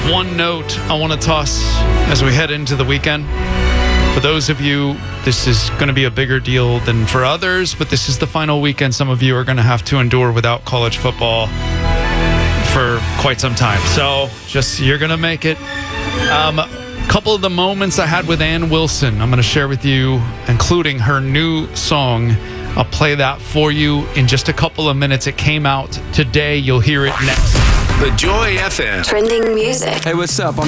one note I want to toss as we head into the weekend. For those of you, this is going to be a bigger deal than for others, but this is the final weekend some of you are going to have to endure without college football for quite some time. So just, you're going to make it. A couple of the moments I had with Ann Wilson, I'm going to share with you, including her new song. I'll play that for you in just a couple of minutes. It came out today. You'll hear it next. The Joy FM. Trending music. Hey, what's up?